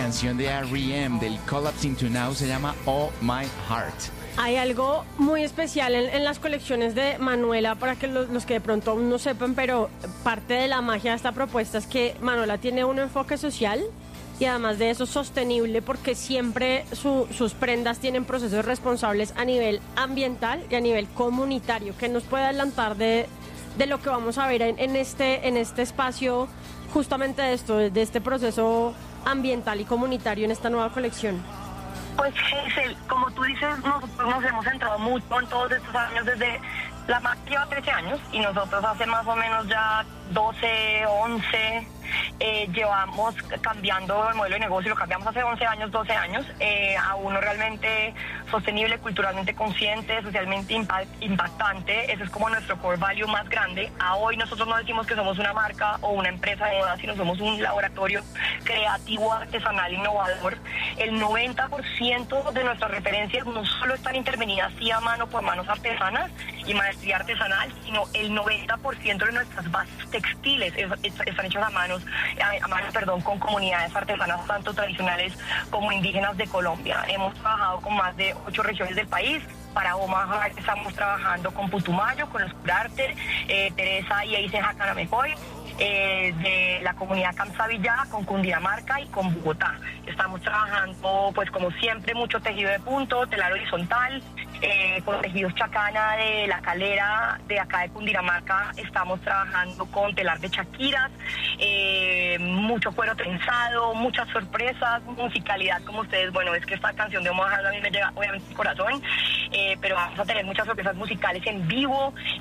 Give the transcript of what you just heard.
canción de R.E.M. del Collapse Into Now, se llama Oh My Heart. Hay algo muy especial en las colecciones de Manuela, para que los que de pronto aún no sepan, pero parte de la magia de esta propuesta es que Manuela tiene un enfoque social y además de eso sostenible, porque siempre sus prendas tienen procesos responsables a nivel ambiental y a nivel comunitario. ¿Qué nos puede adelantar de lo que vamos a ver en este espacio, justamente de este proceso ambiental y comunitario en esta nueva colección? Pues Hazel, como tú dices, nosotros nos hemos centrado mucho en todos estos años. Desde la marca lleva 13 años y nosotros hace más o menos ya 12, 11 llevamos cambiando el modelo de negocio. Lo cambiamos hace 11 años, 12 años, a uno realmente sostenible, culturalmente consciente, socialmente impactante. Ese es como nuestro core value más grande. A hoy nosotros no decimos que somos una marca o una empresa de moda, sino somos un laboratorio creativo, artesanal, innovador. El 90% de nuestras referencias no solo están intervenidas sí a mano por manos artesanas y maestría artesanal, sino el 90% de nuestras bases textiles están hechas a mano, con comunidades artesanas tanto tradicionales como indígenas de Colombia. Hemos trabajado con más de 8 regiones del país. Para Omaha estamos trabajando con Putumayo, con los Curarte, Teresa y Eisen Jacanamecoy, de la comunidad Kamsavilla, con Cundinamarca y con Bogotá. Estamos trabajando, pues como siempre, mucho tejido de punto, telar horizontal, con tejidos chacana de La Calera, de acá de Cundinamarca. Estamos trabajando con telar de chaquiras, mucho cuero trenzado, muchas sorpresas, musicalidad, como ustedes, bueno, es que esta canción de Omaha a mí me llega obviamente al corazón, pero vamos a tener muchas sorpresas musicales en vivo